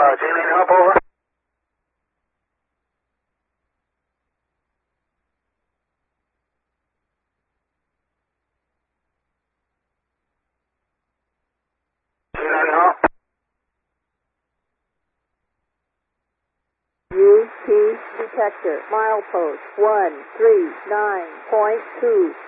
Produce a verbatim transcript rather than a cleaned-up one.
Uh, J-Lane Hub, over. J-Lane Hub. U P detector, milepost one three nine point two.